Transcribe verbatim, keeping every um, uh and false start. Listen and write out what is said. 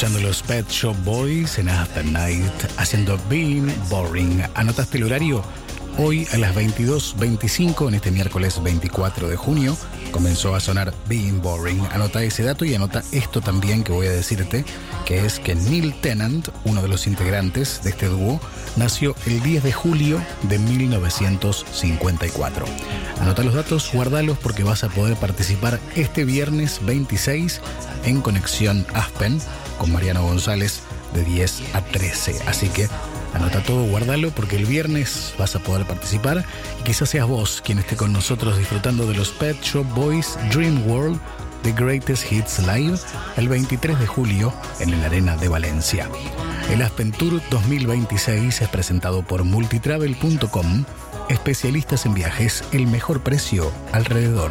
escuchando los Pet Shop Boys en After Night haciendo Being Boring. ¿Anotaste el horario? Hoy a las veintidós veinticinco, en este miércoles veinticuatro de junio, comenzó a sonar Being Boring. Anota ese dato y anota esto también que voy a decirte, que es que Neil Tennant, uno de los integrantes de este dúo, nació el diez de julio de mil novecientos cincuenta y cuatro. Anota los datos, guardalos porque vas a poder participar este viernes veintiséis en Conexión Aspen con Mariano González de diez a trece. Así que anota todo, guárdalo porque el viernes vas a poder participar y quizás seas vos quien esté con nosotros disfrutando de los Pet Shop Boys Dream World The Greatest Hits Live el veintitrés de julio en el Arena de Valencia. El Aspen Tour dos mil veintiséis es presentado por multitravel punto com, especialistas en viajes, el mejor precio alrededor